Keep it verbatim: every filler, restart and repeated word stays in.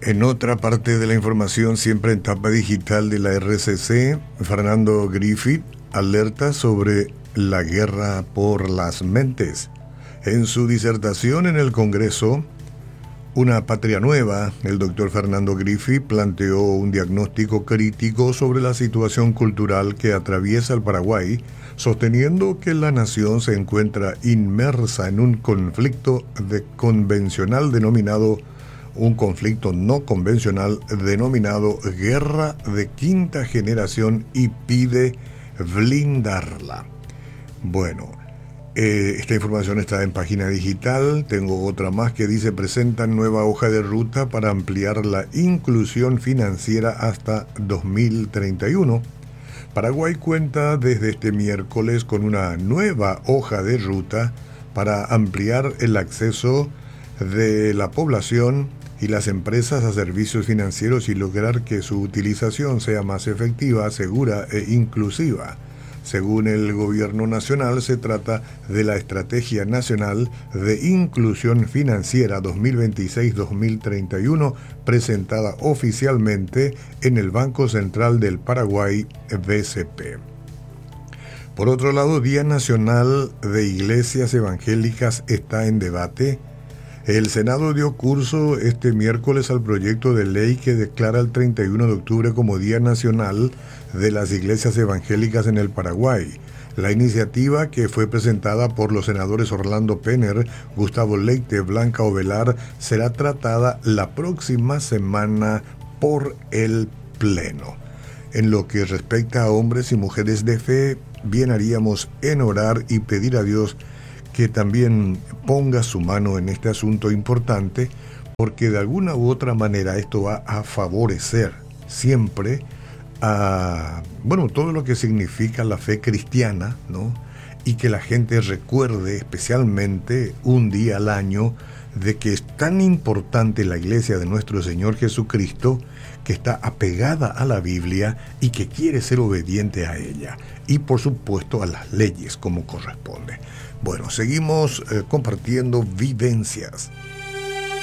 En otra parte de la información, siempre en tapa digital de la R C C, Fernando Griffith alerta sobre la guerra por las mentes. En su disertación en el Congreso, Una Patria Nueva, el doctor Fernando Griffith planteó un diagnóstico crítico sobre la situación cultural que atraviesa el Paraguay, sosteniendo que la nación se encuentra inmersa en un conflicto de convencional denominado un conflicto no convencional denominado Guerra de Quinta Generación y pide blindarla. Bueno, eh, esta información está en página digital. Tengo otra más que dice: presentan nueva hoja de ruta para ampliar la inclusión financiera hasta dos mil treinta y uno. Paraguay cuenta desde este miércoles con una nueva hoja de ruta para ampliar el acceso de la población y las empresas a servicios financieros y lograr que su utilización sea más efectiva, segura e inclusiva. Según el Gobierno Nacional, se trata de la Estrategia Nacional de Inclusión Financiera dos mil veintiséis a dos mil treinta y uno, presentada oficialmente en el Banco Central del Paraguay, B C P. Por otro lado, Día Nacional de Iglesias Evangélicas está en debate. El Senado dio curso este miércoles al proyecto de ley que declara el treinta y uno de octubre como Día Nacional de las Iglesias Evangélicas en el Paraguay. La iniciativa, que fue presentada por los senadores Orlando Penner, Gustavo Leite, Blanca Ovelar, será tratada la próxima semana por el Pleno. En lo que respecta a hombres y mujeres de fe, bien haríamos en orar y pedir a Dios que también ponga su mano en este asunto importante, porque de alguna u otra manera esto va a favorecer siempre a, bueno, todo lo que significa la fe cristiana, ¿no? Y que la gente recuerde especialmente un día al año de que es tan importante la iglesia de nuestro Señor Jesucristo, que está apegada a la Biblia y que quiere ser obediente a ella, y por supuesto a las leyes como corresponde. Bueno, seguimos eh, compartiendo vivencias.